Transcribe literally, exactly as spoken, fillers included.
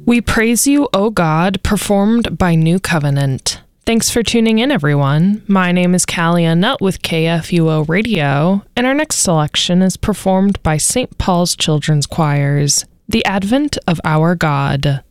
We Praise You, O God, performed by New Covenant. Thanks for tuning in, everyone. My name is Callie Nutt with K F U O Radio, and our next selection is performed by Saint Paul's Children's Choirs, The Advent of Our God.